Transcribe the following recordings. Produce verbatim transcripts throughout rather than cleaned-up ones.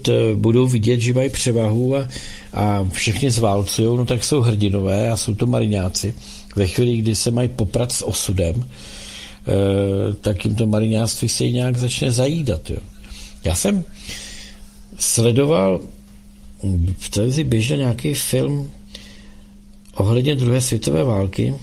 budou vidět, že mají převahu a, a všichni zválcují, no tak jsou hrdinové a jsou to mariňáci. Ve chvíli, kdy se mají poprat s osudem, e, tak jim to mariňáctví se nějak začne zajídat. Jo. Já jsem sledoval v televizi běžel nějaký film ohledně druhé světové války.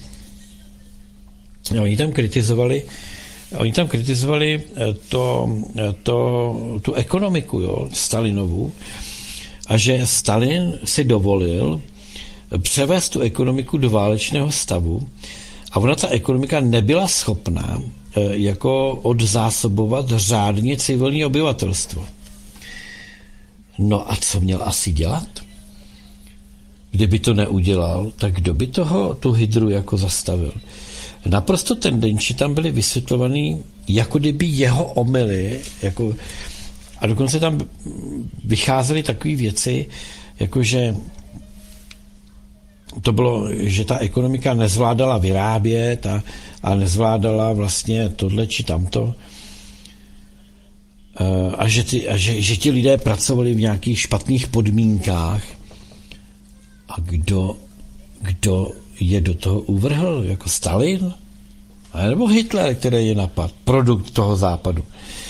A oni tam kritizovali Oni tam kritizovali to, to, tu ekonomiku, jo, Stalinovu, a že Stalin si dovolil převést tu ekonomiku do válečného stavu a ona ta ekonomika nebyla schopná jako odzásobovat řádně civilní obyvatelstvo. No a co měl asi dělat? Kdyby to neudělal, tak kdo by toho, tu hydru jako zastavil? Naprosto tendenčně tam byly vysvětlovaný, jako kdyby jeho omyly, jako, a dokonce tam vycházely takové věci, jakože to bylo, že ta ekonomika nezvládala vyrábět a, a nezvládala vlastně tohle či tamto. A, že, ty, a že, že ti lidé pracovali v nějakých špatných podmínkách. A kdo, kdo je do toho uvrhl, jako Stalin? A nebo Hitler, který je napad, produkt toho západu.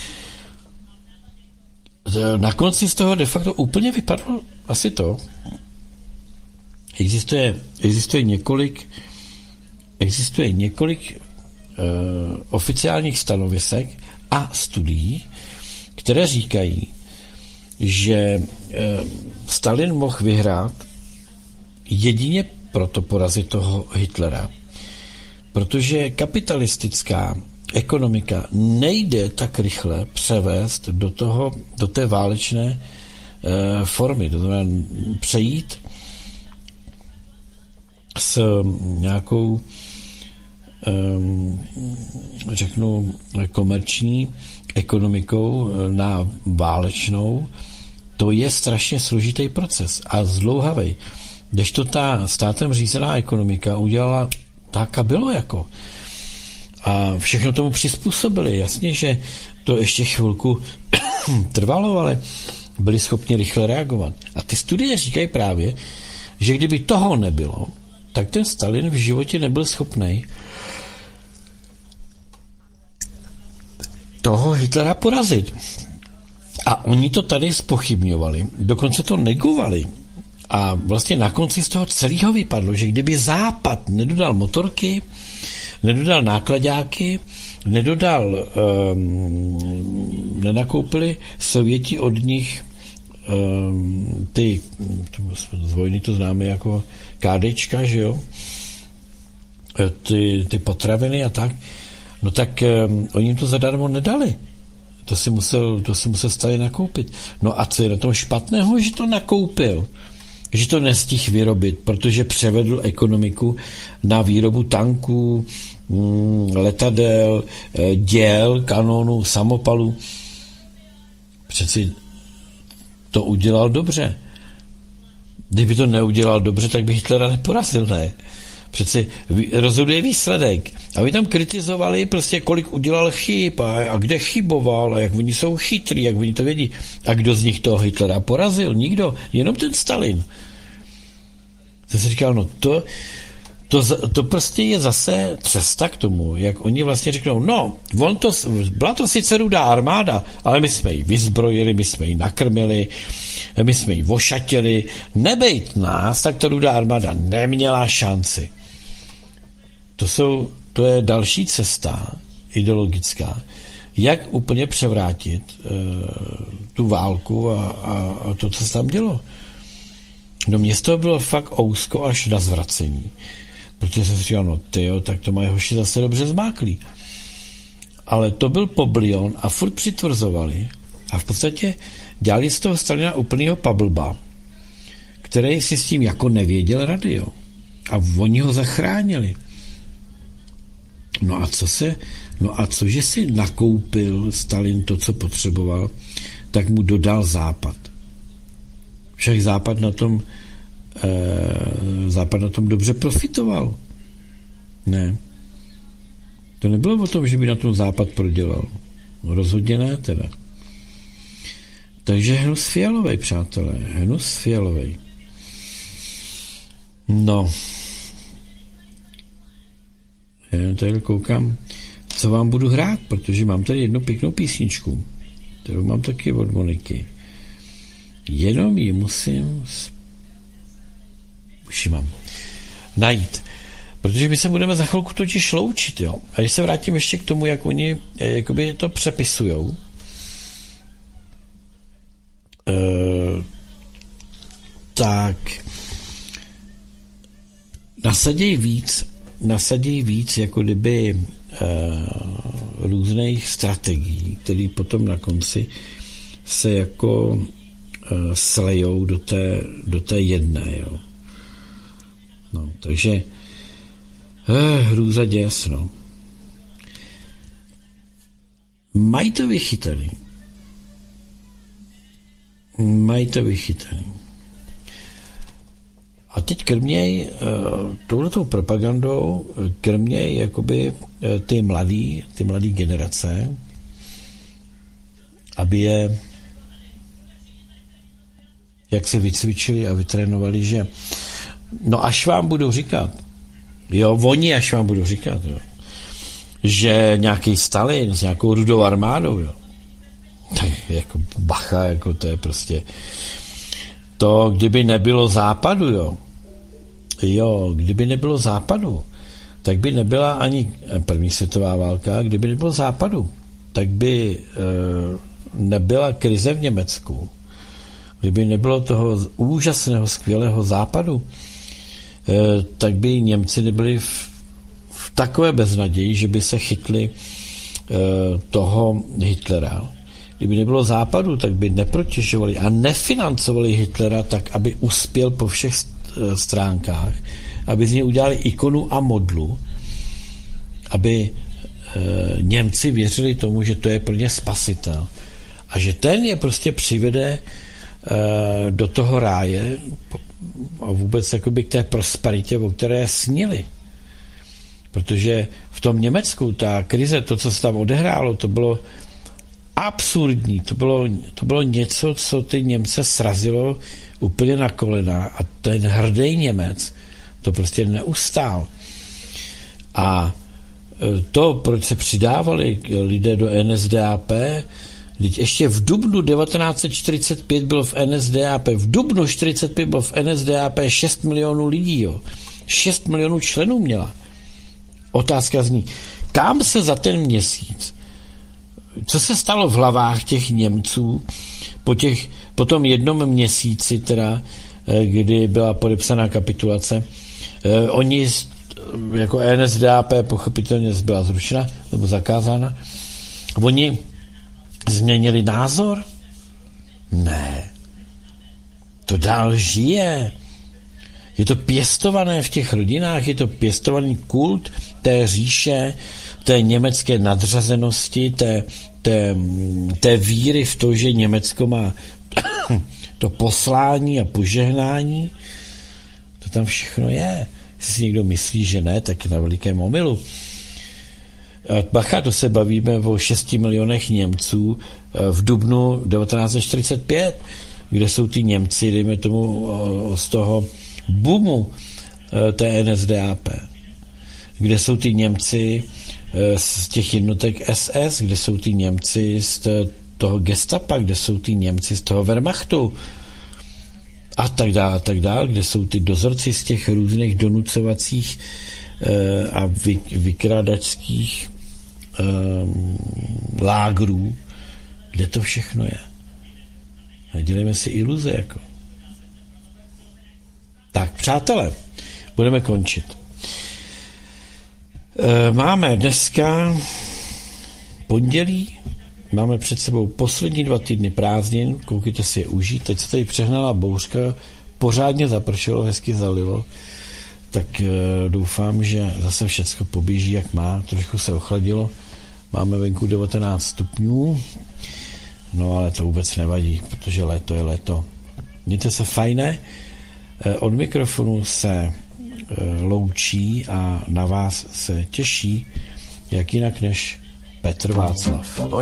Na konci z toho de facto úplně vypadlo asi to. Existuje, existuje několik existuje několik uh, oficiálních stanovisek a studií, které říkají, že uh, Stalin mohl vyhrát jedině proto porazit toho Hitlera. Protože kapitalistická ekonomika nejde tak rychle převést do, toho, do té válečné e, formy. To znamená přejít s nějakou e, řeknu komerční ekonomikou na válečnou. To je strašně složitý proces a zdlouhavý. Kdežto ta státem řízená ekonomika udělala tak a bylo jako. A všechno tomu přizpůsobili. Jasně, že to ještě chvilku trvalo, ale byli schopni rychle reagovat. A ty studie říkají právě, že kdyby toho nebylo, tak ten Stalin v životě nebyl schopný toho Hitlera porazit. A oni to tady zpochybňovali, dokonce to negovali. A vlastně na konci z toho celého vypadlo, že kdyby Západ nedodal motorky, nedodal nákladáky, nedodal, um, nenakoupili Sověti od nich um, ty, z vojny to známe jako kádečka, že jo, ty, ty potraviny a tak, no tak um, oni jim to zadarmo nedali. To si musel, to si musel Stalin nakoupit. No a co je na tom špatného, že to nakoupil? Že to nestihl vyrobit, protože převedl ekonomiku na výrobu tanků, letadel, děl, kanonů, samopalů. Přeci to udělal dobře. Kdyby to neudělal dobře, tak by Hitlera neporazil, ne? Přeci rozhoduje výsledek. A my tam kritizovali prostě, kolik udělal chyb a, a kde chyboval a jak oni jsou chytrý, jak oni to vědí. A kdo z nich toho Hitlera porazil? Nikdo. Jenom ten Stalin. To se říkal, no to, to, to prostě je zase cesta k tomu, jak oni vlastně řeknou, no, on to, byla to sice rudá armáda, ale my jsme ji vyzbrojili, my jsme ji nakrmili, my jsme ji ošatili. Nebejt nás, tak ta rudá armáda neměla šanci. To, jsou, to je další cesta ideologická, jak úplně převrátit uh, tu válku a, a, a to, co se tam dělo. No město bylo fakt ousko až na zvracení. Protože jsem si říkal, no tyjo, tak to mají hoši zase dobře zmáklí. Ale to byl poblion a furt přitvrzovali a v podstatě dělali z toho Stalina úplnýho pablba, který si s tím jako nevěděl rady, jo. A oni ho zachránili. No a co se, no a cože si nakoupil Stalin to, co potřeboval, tak mu dodal Západ. Však Západ na tom e, Západ na tom dobře profitoval. Ne. To nebylo o tom, že by na tom Západ prodělal. No rozhodně ne teda. Takže hnus fialovej, přátelé, hnus fialovej. No. Já tady koukám, co vám budu hrát, protože mám tady jednu pěknou písničku, kterou mám taky od Moniky. Jenom ji musím už ji mám najít. Protože my se budeme za chvilku totiž loučit, jo. A když se vrátím ještě k tomu, jak oni jakoby to přepisujou, e, tak nasadějí víc, nasadějí víc jako kdyby e, různých strategií, které potom na konci se jako e, slejou do té, do té jedné, jo. No, takže eh, hrůza děs, no. Mají to vychytaný. Mají to vychytaný. A teď krměj uh, touhletou propagandou, krměj jakoby uh, ty mladý, ty mladý generace, aby je jak se vycvičili a vytrénovali, že no až vám budu říkat, jo, oni až vám budu říkat, jo, že nějaký Stalin s nějakou rudou armádou, jo, tak jako bacha, jako to je prostě to, kdyby nebylo západu, jo, jo, kdyby nebylo západu, tak by nebyla ani první světová válka, kdyby nebylo západu, tak by e, nebyla krize v Německu, kdyby nebylo toho úžasného, skvělého západu, e, tak by Němci nebyli v, v takové beznaději, že by se chytli e, toho Hitlera. Kdyby nebylo západu, tak by neprotěžovali a nefinancovali Hitlera tak, aby uspěl po všech stránkách, aby z něj udělali ikonu a modlu, aby e, Němci věřili tomu, že to je pro ně spasitel a že ten je prostě přivede e, do toho ráje a vůbec jakoby k té prosperitě, o které snili. Protože v tom Německu ta krize, to, co se tam odehrálo, to bylo absurdní. To bylo, to bylo něco, co ty Němce srazilo úplně na kolena a ten hrdý Němec to prostě neustál. A to, proč se přidávali lidé do N S D A P, teď ještě v dubnu devatenáct set čtyřicet pět bylo v N S D A P, v dubnu čtyřicet pět bylo v N S D A P šest milionů lidí, jo. šest milionů členů měla. Otázka zní, kam se za ten měsíc, co se stalo v hlavách těch Němců po, těch, po tom jednom měsíci, teda, kdy byla podepsaná kapitulace, eh, oni jako N S D A P pochopitelně byla zrušena nebo zakázána, oni změnili názor? Ne. To dál žije. Je to pěstované v těch rodinách, je to pěstovaný kult té říše, té německé nadřazenosti, té, té, té víry v to, že Německo má to poslání a požehnání. To tam všechno je. Jestli si někdo myslí, že ne, tak je na velikém omylu. Bacha, to se bavíme o šesti milionech Němců v dubnu devatenáct set čtyřicet pět, kde jsou ty Němci, dejme tomu z toho boomu té N S D A P, kde jsou ty Němci z těch jednotek S S, kde jsou ty Němci z toho gestapa, kde jsou ty Němci z toho Wehrmachtu a tak dále, a tak dále, kde jsou ty dozorci z těch různých donucovacích a vy, vykrádačských um, lágrů, kde to všechno je. Nedělejme si iluze, jako. Tak, přátelé, budeme končit. E, máme dneska pondělí, máme před sebou poslední dva týdny prázdnin, koukejte si je užít, teď se tady přehnala bouřka, pořádně zapršelo, hezky zalilo, tak e, doufám, že zase všecko poběží, jak má, trošku se ochladilo, máme venku devatenáct stupňů, no ale to vůbec nevadí, protože léto je léto. Mějte se fajné, e, od mikrofonu se e, loučí a na vás se těší, jak jinak než Petr Václav.